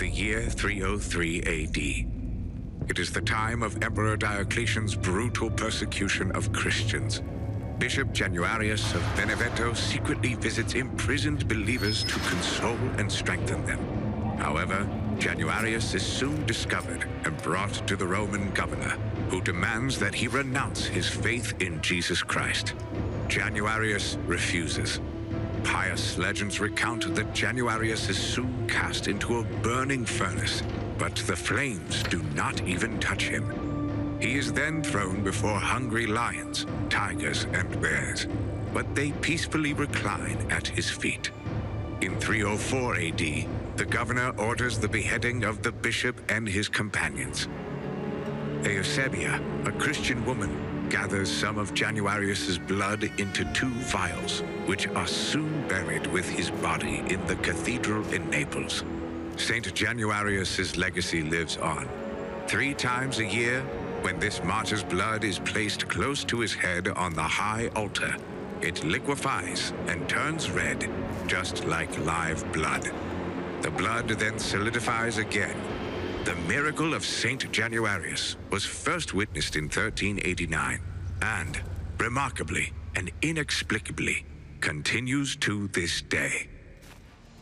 the year 303 AD. It is the time of Emperor Diocletian's brutal persecution of Christians. Bishop Januarius of Benevento secretly visits imprisoned believers to console and strengthen them. However, Januarius is soon discovered and brought to the Roman governor, who demands that he renounce his faith in Jesus Christ. Januarius refuses. Pious legends recount that Januarius is soon cast into a burning furnace, but the flames do not even touch him. He is then thrown before hungry lions, tigers, and bears, but they peacefully recline at his feet. In 304 AD, the governor orders the beheading of the bishop and his companions. Eusebia, a Christian woman, gathers some of Januarius's blood into 2 vials, which are soon buried with his body in the cathedral in Naples. Saint Januarius's legacy lives on. 3 times a year, when this martyr's blood is placed close to his head on the high altar, it liquefies and turns red, just like live blood. The blood then solidifies again. The miracle of Saint Januarius was first witnessed in 1389, and, remarkably and inexplicably, continues to this day.